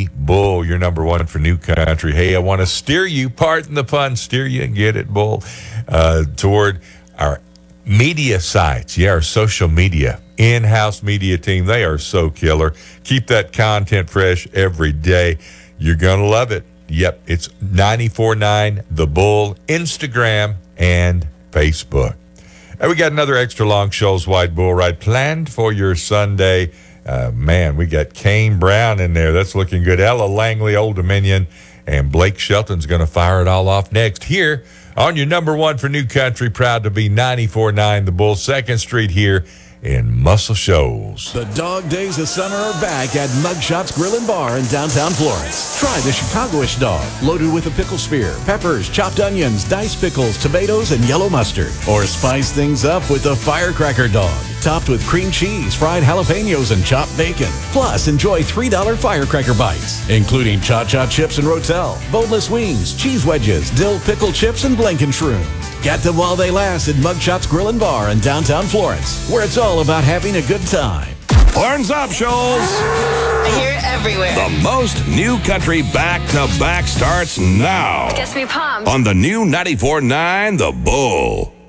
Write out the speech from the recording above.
The Bull, your number one for New Country. Hey, I want to steer you, pardon the pun, steer you and get it, Bull, toward our media sites. Yeah, our social media, in-house media team. They are so killer. Keep that content fresh every day. You're going to love it. Yep, it's 94.9 The Bull, Instagram and Facebook. And we got another extra long Shoals Wide Bull Ride planned for your Sunday. Man, we got Kane Brown in there. That's looking good. Ella Langley, Old Dominion, and Blake Shelton's going to fire it all off next here on your number one for New Country. Proud to be 94.9 The Bull, 2nd Street here in Muscle Shoals. The dog days of summer are back at Mugshots Grill and Bar in downtown Florence. Try the Chicagoish dog, loaded with a pickle spear, peppers, chopped onions, diced pickles, tomatoes, and yellow mustard. Or spice things up with the Firecracker dog, topped with cream cheese, fried jalapenos, and chopped bacon. Plus, enjoy $3 Firecracker bites, including Cha-Cha chips and Rotel, boneless wings, cheese wedges, dill pickle chips, and Blankenshroom. Get them while they last at Mugshots Grill and Bar in downtown Florence, where it's all about having a good time. Horns up, Shoals! I hear it everywhere. The most New Country back-to-back starts now. Gets me pumped. On the new 94.9 The Bull.